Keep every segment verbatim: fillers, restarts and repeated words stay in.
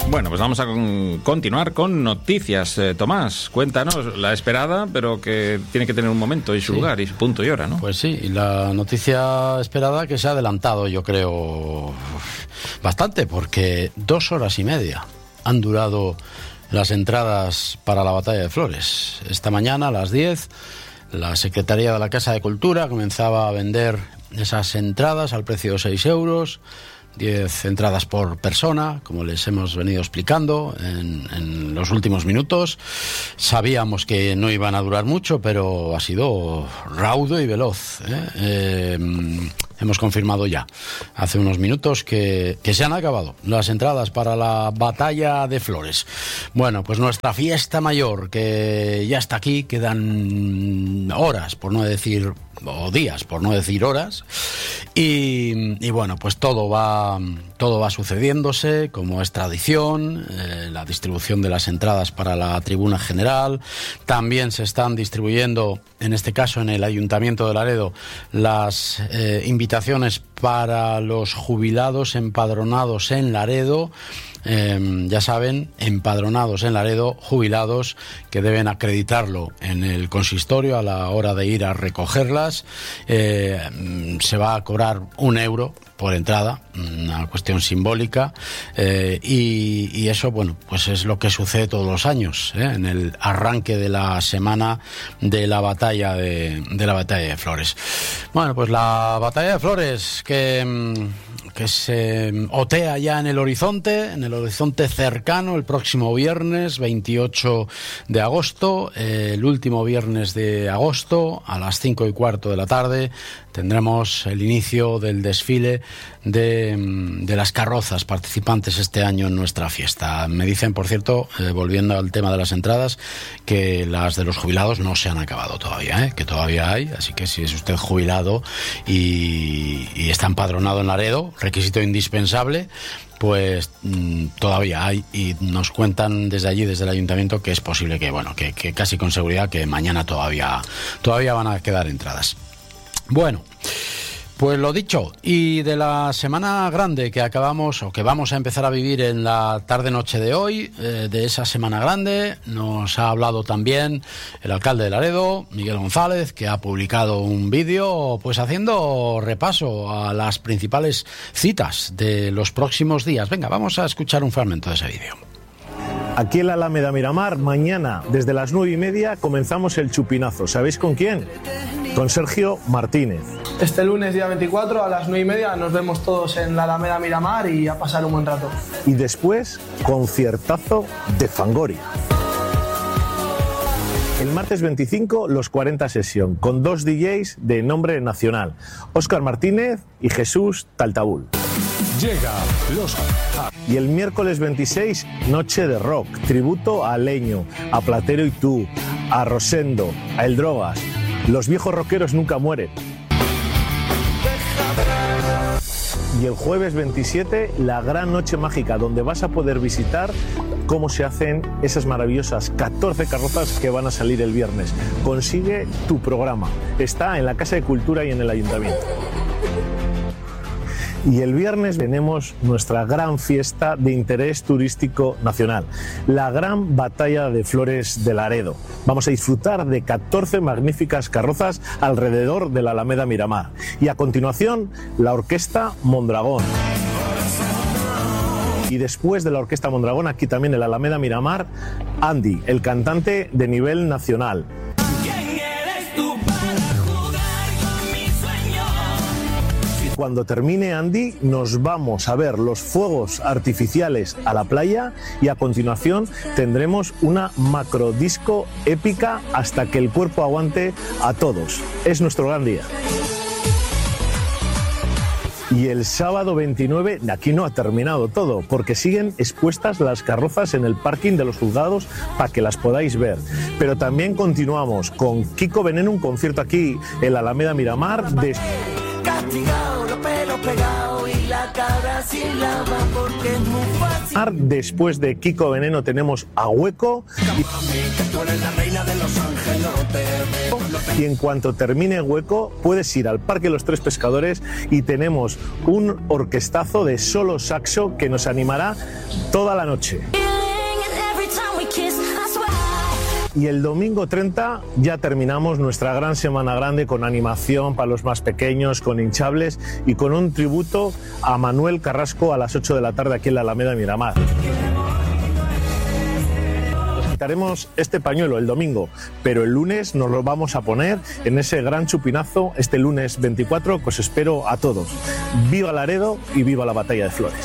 Bueno, pues vamos a con, continuar con noticias. Eh, Tomás, cuéntanos la esperada, pero que tiene que tener un momento y su sí. lugar y su punto y hora, ¿no? Pues sí, la noticia esperada que se ha adelantado, yo creo, bastante, porque dos horas y media han durado las entradas para la Batalla de Flores. Esta mañana a las diez, la Secretaría de la Casa de Cultura comenzaba a vender esas entradas al precio de seis euros. diez entradas por persona, como les hemos venido explicando en, en los últimos minutos. Sabíamos que no iban a durar mucho, pero ha sido raudo y veloz, ¿eh? Eh, hemos confirmado ya, hace unos minutos, que, que se han acabado las entradas para la Batalla de Flores. Bueno, pues nuestra fiesta mayor, que ya está aquí, quedan horas, por no decir, o días, por no decir horas, y, y bueno, pues todo va, todo va sucediéndose, como es tradición, eh, la distribución de las entradas para la tribuna general. También se están distribuyendo, en este caso en el Ayuntamiento de Laredo, las eh, invitaciones para los jubilados empadronados en Laredo. Eh, ya saben, empadronados en Laredo, jubilados que deben acreditarlo en el consistorio a la hora de ir a recogerlas. Eh, se va a cobrar un euro por entrada, una cuestión simbólica, eh, y, y eso, bueno, pues es lo que sucede todos los años, ¿eh? En el arranque de la semana de la batalla de, de la batalla de Flores. Bueno, pues la batalla de Flores que, que se otea ya en el horizonte, en el horizonte cercano, el próximo viernes veintiocho de agosto, eh, el último viernes de agosto, a las cinco y cuarto de la tarde, tendremos el inicio del desfile de, de las carrozas participantes este año en nuestra fiesta. Me dicen, por cierto, eh, volviendo al tema de las entradas, que las de los jubilados no se han acabado todavía, ¿eh? Que todavía hay, así que si es usted jubilado y, y está empadronado en Laredo, requisito indispensable, pues mmm, todavía hay, y nos cuentan desde allí, desde el ayuntamiento, que es posible que, bueno, que, que casi con seguridad que mañana todavía, todavía van a quedar entradas. Bueno, pues lo dicho, y de la semana grande que acabamos o que vamos a empezar a vivir en la tarde-noche de hoy, eh, de esa semana grande, nos ha hablado también el alcalde de Laredo, Miguel González, que ha publicado un vídeo pues haciendo repaso a las principales citas de los próximos días. Venga, vamos a escuchar un fragmento de ese vídeo. Aquí en la Alameda Miramar, mañana desde las nueve y media comenzamos el chupinazo. ¿Sabéis con quién? Con Sergio Martínez. Este lunes, día veinticuatro, a las nueve y media, nos vemos todos en la Alameda Miramar y a pasar un buen rato. Y después, conciertazo de Fangoria. El martes veinticinco, los cuarenta Sesión, con dos D Js de nombre nacional, Óscar Martínez y Jesús Taltabul. Llega los... Y el miércoles veintiséis, Noche de Rock, tributo a Leño, a Platero y Tú, a Rosendo, a El Drogas. Los viejos rockeros nunca mueren. Y el jueves veintisiete, la gran noche mágica, donde vas a poder visitar cómo se hacen esas maravillosas catorce carrozas que van a salir el viernes. Consigue tu programa. Está en la Casa de Cultura y en el Ayuntamiento. Y el viernes tenemos nuestra gran fiesta de interés turístico nacional, la gran Batalla de Flores de Laredo. Vamos a disfrutar de catorce magníficas carrozas alrededor de la Alameda Miramar. Y a continuación, la Orquesta Mondragón. Y después de la Orquesta Mondragón, aquí también en la Alameda Miramar, Andy, el cantante de nivel nacional. Cuando termine Andy, nos vamos a ver los fuegos artificiales a la playa y a continuación tendremos una macrodisco épica hasta que el cuerpo aguante a todos. Es nuestro gran día. Y el sábado veintinueve, aquí no ha terminado todo, porque siguen expuestas las carrozas en el parking de los juzgados para que las podáis ver. Pero también continuamos con Kiko Veneno, un concierto aquí en la Alameda Miramar de... Castigado, los pelos pegados y la cara sin lava porque es muy fácil. Después de Kiko Veneno tenemos a Hueco. Y, y en cuanto termine Hueco, puedes ir al Parque de los Tres Pescadores y tenemos un orquestazo de solo saxo que nos animará toda la noche. Y el domingo treinta ya terminamos nuestra gran semana grande con animación para los más pequeños, con hinchables y con un tributo a Manuel Carrasco a las ocho de la tarde aquí en la Alameda de Miramar. Nos quitaremos este pañuelo el domingo, pero el lunes nos lo vamos a poner en ese gran chupinazo este lunes veinticuatro, que os espero a todos. ¡Viva Laredo y viva la Batalla de Flores!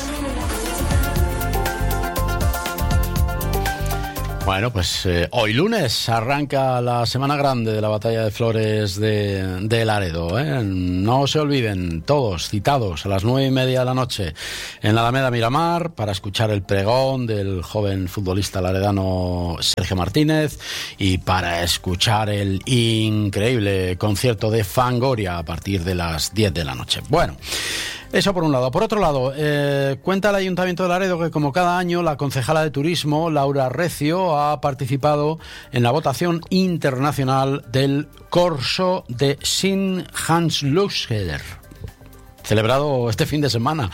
Bueno, pues eh, hoy lunes arranca la semana grande de la Batalla de Flores de, de Laredo, ¿eh? No se olviden, todos citados a las nueve y media de la noche en la Alameda Miramar para escuchar el pregón del joven futbolista laredano Sergio Martínez y para escuchar el increíble concierto de Fangoria a partir de las diez de la noche. Bueno, eso por un lado. Por otro lado, eh, cuenta el Ayuntamiento de Laredo que como cada año la concejala de Turismo, Laura Recio, ha participado en la votación internacional del Corso de Sint-Hans-Losgeder, celebrado este fin de semana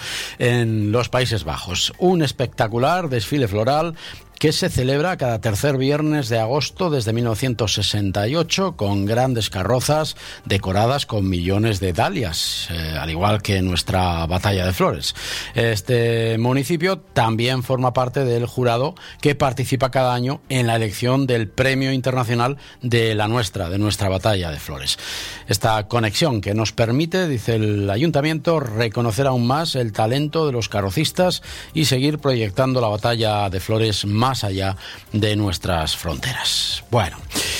en los Países Bajos. Un espectacular desfile floral que se celebra cada tercer viernes de agosto desde mil novecientos sesenta y ocho, con grandes carrozas decoradas con millones de dalias, eh, al igual que nuestra Batalla de Flores. Este municipio también forma parte del jurado que participa cada año en la elección del Premio Internacional de la nuestra, de nuestra Batalla de Flores. Esta conexión que nos permite, dice el Ayuntamiento, reconocer aún más el talento de los carrocistas y seguir proyectando la Batalla de Flores más más allá de nuestras fronteras. Bueno,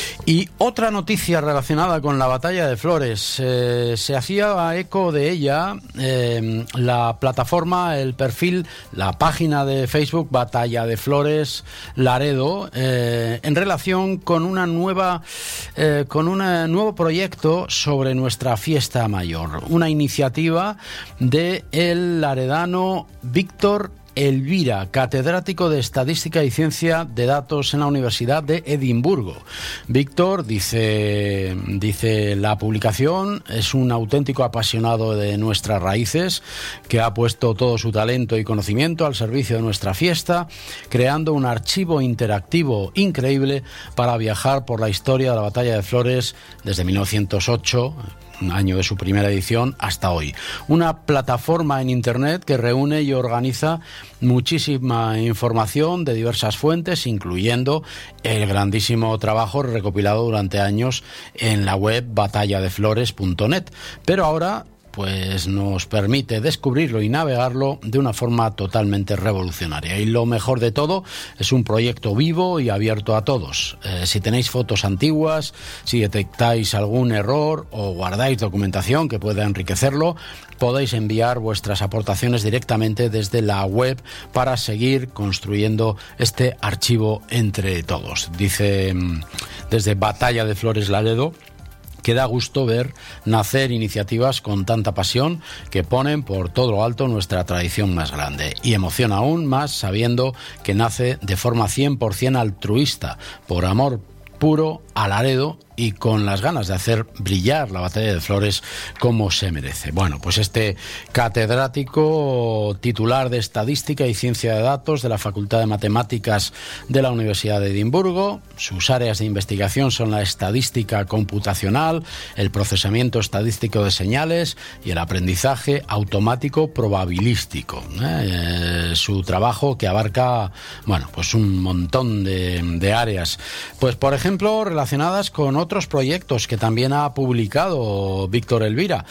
y otra noticia relacionada con la Batalla de Flores, eh, se hacía eco de ella eh, la plataforma, el perfil, la página de Facebook Batalla de Flores Laredo, eh, en relación con una nueva, eh, con un nuevo proyecto sobre nuestra fiesta mayor, una iniciativa de el laredano Víctor Elvira, catedrático de Estadística y Ciencia de Datos en la Universidad de Edimburgo. Víctor dice, dice, la publicación es un auténtico apasionado de nuestras raíces que ha puesto todo su talento y conocimiento al servicio de nuestra fiesta, creando un archivo interactivo increíble para viajar por la historia de la Batalla de Flores desde mil novecientos ocho, año de su primera edición, hasta hoy. Una plataforma en Internet que reúne y organiza muchísima información de diversas fuentes, incluyendo el grandísimo trabajo recopilado durante años en la web batalla de flores punto net. Pero ahora pues nos permite descubrirlo y navegarlo de una forma totalmente revolucionaria. Y lo mejor de todo, es un proyecto vivo y abierto a todos. Eh, si tenéis fotos antiguas, si detectáis algún error o guardáis documentación que pueda enriquecerlo, podéis enviar vuestras aportaciones directamente desde la web para seguir construyendo este archivo entre todos. Dice desde Batalla de Flores Laredo que da gusto ver nacer iniciativas con tanta pasión que ponen por todo lo alto nuestra tradición más grande, y emociona aún más sabiendo que nace de forma cien por ciento altruista, por amor puro a Laredo y con las ganas de hacer brillar la Batalla de Flores como se merece. Bueno, pues este catedrático titular de Estadística y Ciencia de Datos de la Facultad de Matemáticas de la Universidad de Edimburgo, sus áreas de investigación son la estadística computacional, el procesamiento estadístico de señales y el aprendizaje automático probabilístico. ¿eh? Su trabajo que abarca, bueno, pues un montón de, de áreas. Pues, por ejemplo, relacionadas con otros proyectos que también ha publicado Víctor Elvira.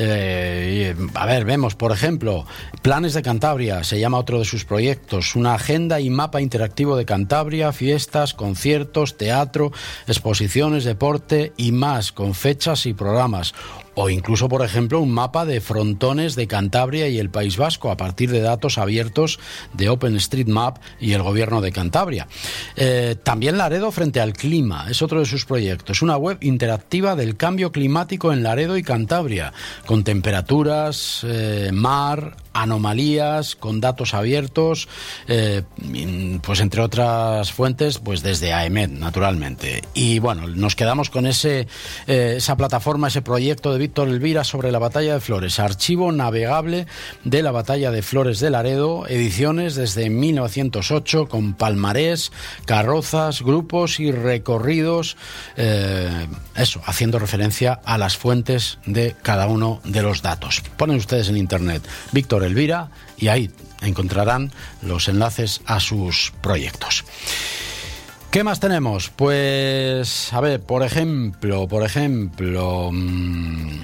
Eh, a ver, vemos, por ejemplo, Planes de Cantabria, se llama otro de sus proyectos, una agenda y mapa interactivo de Cantabria, fiestas, conciertos, teatro, exposiciones, deporte y más, con fechas y programas. o incluso, por ejemplo, un mapa de frontones de Cantabria y el País Vasco a partir de datos abiertos de OpenStreetMap y el Gobierno de Cantabria. Eh, también Laredo frente al clima es otro de sus proyectos, una web interactiva del cambio climático en Laredo y Cantabria, con temperaturas, eh, mar, anomalías, con datos abiertos, eh, pues entre otras fuentes, pues desde A E M E D, naturalmente. Y bueno, nos quedamos con ese eh, esa plataforma, ese proyecto de Víctor Elvira sobre la Batalla de Flores, archivo navegable de la Batalla de Flores de Laredo, ediciones desde mil novecientos ocho, con palmarés, carrozas, grupos y recorridos, eh, eso, haciendo referencia a las fuentes de cada uno de los datos. Ponen ustedes en internet Víctor Elvira y ahí encontrarán los enlaces a sus proyectos. ¿Qué más tenemos? Pues, a ver, por ejemplo, por ejemplo, mmm,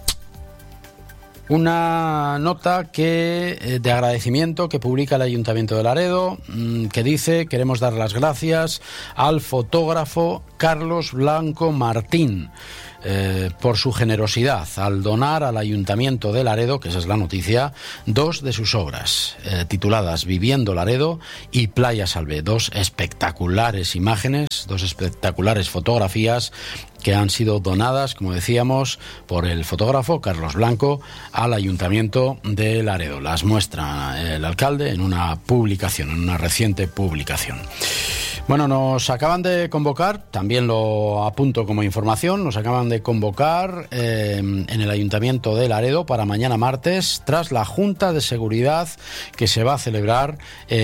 una nota que de agradecimiento que publica el Ayuntamiento de Laredo, mmm, que dice: queremos dar las gracias al fotógrafo Carlos Blanco Martín Eh, por su generosidad al donar al Ayuntamiento de Laredo, que esa es la noticia, dos de sus obras, eh, tituladas Viviendo Laredo y Playa Salvé, dos espectaculares imágenes, dos espectaculares fotografías que han sido donadas, como decíamos, por el fotógrafo Carlos Blanco al Ayuntamiento de Laredo. Las muestra el alcalde en una publicación, en una reciente publicación. Bueno, nos acaban de convocar, también lo apunto como información, nos acaban de convocar eh, en el Ayuntamiento de Laredo para mañana martes, tras la Junta de Seguridad que se va a celebrar,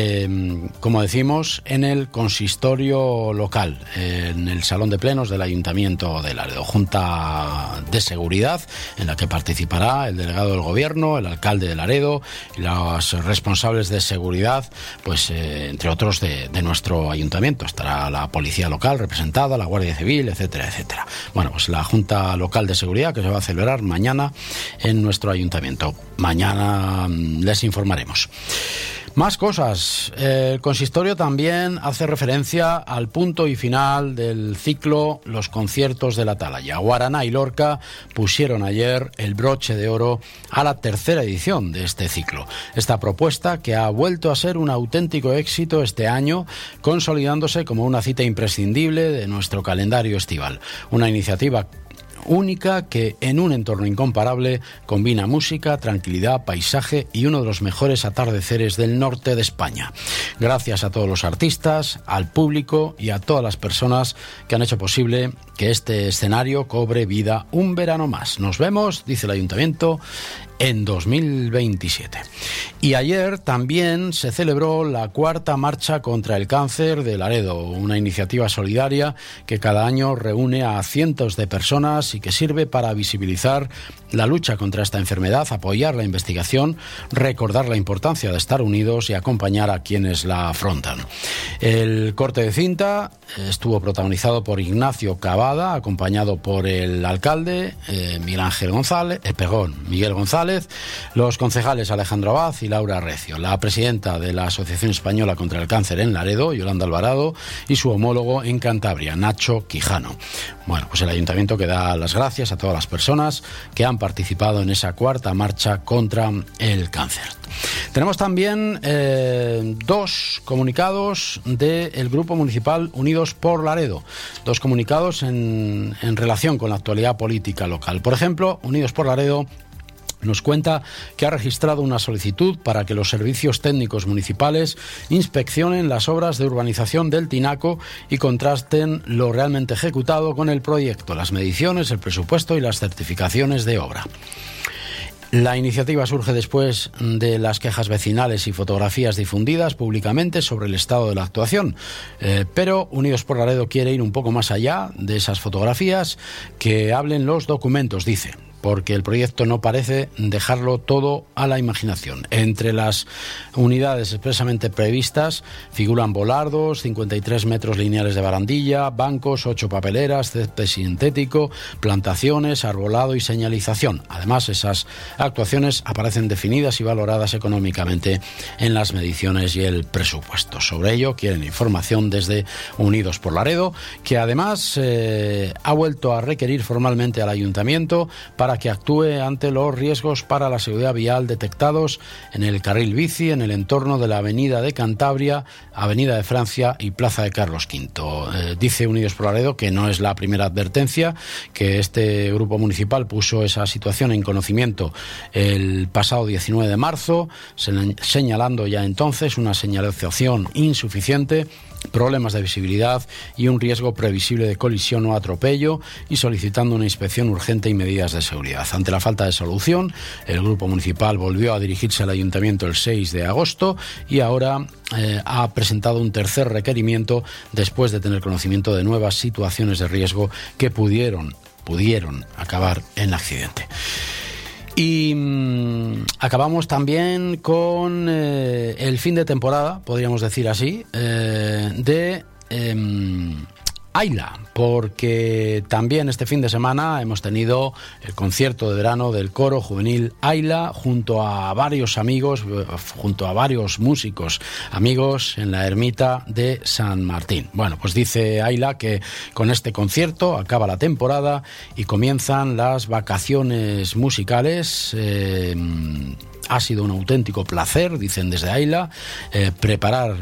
eh, como decimos, en el consistorio local, eh, en el Salón de Plenos del Ayuntamiento de Laredo. Junta de Seguridad en la que participará el delegado del Gobierno, el alcalde de Laredo y los responsables de seguridad, pues eh, entre otros de, de nuestro ayuntamiento. Estará la policía local representada, la Guardia Civil, etcétera, etcétera. Bueno, pues la Junta Local de Seguridad que se va a celebrar mañana en nuestro ayuntamiento. Mañana les informaremos. Más cosas. El consistorio también hace referencia al punto y final del ciclo Los conciertos de la Atalaya. Guaraná y Lorca pusieron ayer el broche de oro a la tercera edición de este ciclo. Esta propuesta, que ha vuelto a ser un auténtico éxito este año, consolidándose como una cita imprescindible de nuestro calendario estival. Una iniciativa única que en un entorno incomparable combina música, tranquilidad, paisaje y uno de los mejores atardeceres del norte de España. Gracias a todos los artistas, al público y a todas las personas que han hecho posible que este escenario cobre vida un verano más. Nos vemos, dice el Ayuntamiento, en dos mil veintisiete. Y ayer también se celebró la cuarta marcha contra el cáncer de Laredo, una iniciativa solidaria que cada año reúne a cientos de personas y que sirve para visibilizar la lucha contra esta enfermedad, apoyar la investigación, recordar la importancia de estar unidos y acompañar a quienes la afrontan. El corte de cinta estuvo protagonizado por Ignacio Cavada, acompañado por el alcalde eh, Miguel Ángel González, eh, perdón, Miguel González, los concejales Alejandro Abad y Laura Recio, la presidenta de la Asociación Española contra el Cáncer en Laredo, Yolanda Alvarado, y su homólogo en Cantabria, Nacho Quijano. Bueno, pues el Ayuntamiento que da las gracias a todas las personas que han participado en esa cuarta marcha contra el cáncer. Tenemos también eh, dos comunicados del Grupo Municipal Unidos por Laredo, dos comunicados en, en relación con la actualidad política local. Por ejemplo, Unidos por Laredo nos cuenta que ha registrado una solicitud para que los servicios técnicos municipales inspeccionen las obras de urbanización del Tinaco y contrasten lo realmente ejecutado con el proyecto, las mediciones, el presupuesto y las certificaciones de obra. La iniciativa surge después de las quejas vecinales y fotografías difundidas públicamente sobre el estado de la actuación. Eh, pero Unidos por Laredo quiere ir un poco más allá de esas fotografías, que hablen los documentos, dice, porque el proyecto no parece dejarlo todo a la imaginación. Entre las unidades expresamente previstas figuran volardos, cincuenta y tres metros lineales de barandilla, bancos, ocho papeleras, césped sintético, plantaciones, arbolado y señalización. Además, esas actuaciones aparecen definidas y valoradas económicamente en las mediciones y el presupuesto. Sobre ello quieren información desde Unidos por Laredo, que además eh, ha vuelto a requerir formalmente al Ayuntamiento para para que actúe ante los riesgos para la seguridad vial detectados en el carril bici en el entorno de la Avenida de Cantabria, Avenida de Francia y Plaza de Carlos quinto. Eh, dice Unidos por Laredo que no es la primera advertencia, que este grupo municipal puso esa situación en conocimiento el pasado diecinueve de marzo, señalando ya entonces una señalización insuficiente, problemas de visibilidad y un riesgo previsible de colisión o atropello, y solicitando una inspección urgente y medidas de seguridad. Ante la falta de solución, el grupo municipal volvió a dirigirse al ayuntamiento el seis de agosto y ahora eh, ha presentado un tercer requerimiento después de tener conocimiento de nuevas situaciones de riesgo que pudieron, pudieron acabar en accidente. Y mmm, acabamos también con eh, el fin de temporada, podríamos decir así, eh, de eh, Ayla, porque también este fin de semana hemos tenido el concierto de verano del coro juvenil Ayla junto a varios amigos, junto a varios músicos amigos en la ermita de San Martín. Bueno, pues dice Ayla que con este concierto acaba la temporada y comienzan las vacaciones musicales. Eh, ha sido un auténtico placer, dicen desde Ayla, eh, preparar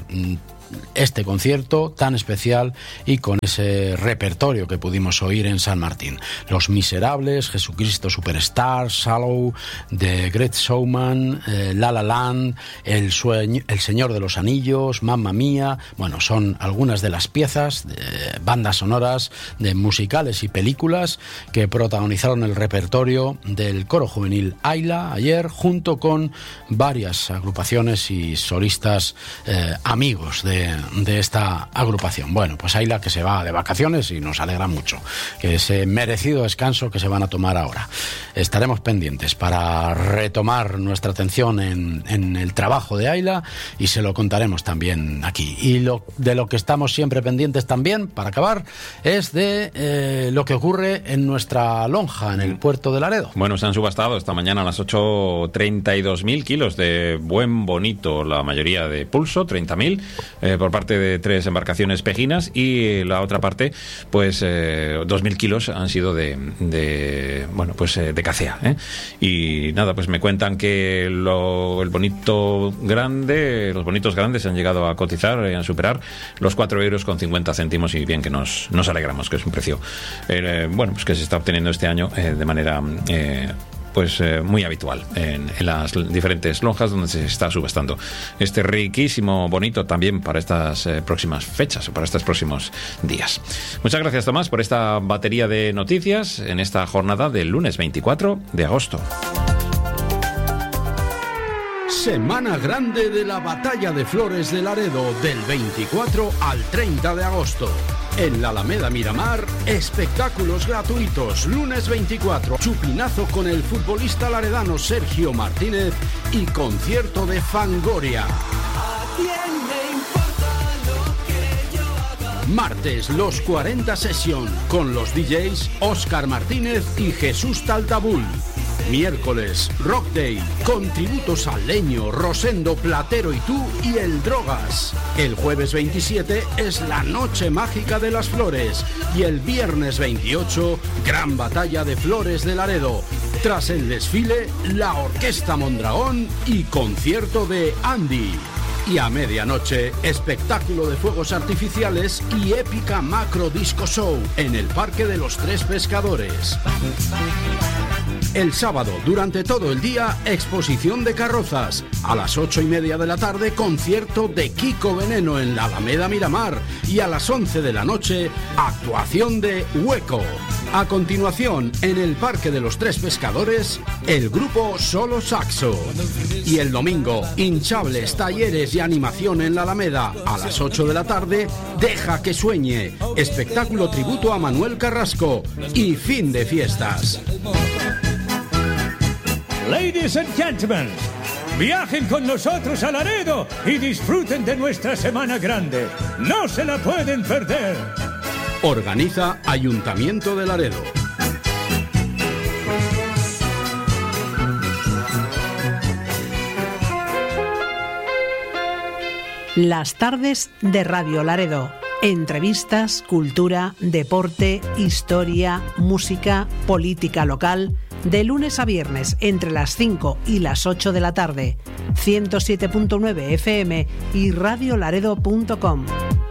este concierto tan especial y con ese repertorio que pudimos oír en San Martín. Los Miserables, Jesucristo Superstar, Shallow, The Great Showman, eh, La La Land, el, sueño, el Señor de los Anillos, Mamma Mía. Bueno, son algunas de las piezas, de bandas sonoras, de musicales y películas que protagonizaron el repertorio del coro juvenil Ayla ayer, junto con varias agrupaciones y solistas eh, amigos de de esta agrupación. Bueno, pues Ayla que se va de vacaciones y nos alegra mucho que ese merecido descanso que se van a tomar ahora. Estaremos pendientes para retomar nuestra atención en, en el trabajo de Ayla y se lo contaremos también aquí. Y lo, de lo que estamos siempre pendientes también, para acabar, es de eh, lo que ocurre en nuestra lonja, en el puerto de Laredo. Bueno, se han subastado esta mañana a las ocho treinta y dos mil kilos de buen bonito, la mayoría de pulso, treinta mil, eh, por parte de tres embarcaciones pejinas, y la otra parte, pues eh, dos mil kilos han sido de, de bueno, pues eh, de cacea, ¿eh? Y nada, pues me cuentan que lo, el bonito grande, los bonitos grandes han llegado a cotizar, eh, a superar los cuatro euros con cincuenta céntimos, y bien que nos, nos alegramos, que es un precio, eh, bueno, pues que se está obteniendo este año eh, de manera eh, pues eh, muy habitual en, en las diferentes lonjas donde se está subastando este riquísimo bonito también para estas eh, próximas fechas o para estos próximos días. Muchas gracias, Tomás, por esta batería de noticias en esta jornada del lunes veinticuatro de agosto. Semana Grande de la Batalla de Flores de Laredo, del veinticuatro al treinta de agosto. En la Alameda Miramar, espectáculos gratuitos. Lunes veinticuatro, chupinazo con el futbolista laredano Sergio Martínez y concierto de Fangoria. Martes, los cuarenta Session con los D Js Óscar Martínez y Jesús Taltabul. Miércoles, Rock Day, con tributos a Leño, Rosendo, Platero y Tú y el Drogas. El jueves veintisiete es la Noche Mágica de las Flores y el viernes veintiocho, Gran Batalla de Flores de Laredo. Tras el desfile, la Orquesta Mondragón y concierto de Andy. Y a medianoche, espectáculo de fuegos artificiales y épica macro disco show en el Parque de los Tres Pescadores. El sábado, durante todo el día, exposición de carrozas. A las ocho y media de la tarde, concierto de Kiko Veneno en la Alameda Miramar. Y a las once de la noche, actuación de Hueco. A continuación, en el Parque de los Tres Pescadores, el grupo Solo Saxo. Y el domingo, hinchables, talleres y animación en la Alameda. A las ocho de la tarde, Deja que sueñe. Espectáculo tributo a Manuel Carrasco. Y fin de fiestas. Ladies and gentlemen, viajen con nosotros a Laredo y disfruten de nuestra Semana Grande. No se la pueden perder. Organiza Ayuntamiento de Laredo. Las tardes de Radio Laredo. Entrevistas, cultura, deporte, historia, música, política local. de lunes a viernes entre las cinco y las ocho de la tarde. ciento siete punto nueve F M y radio laredo punto com.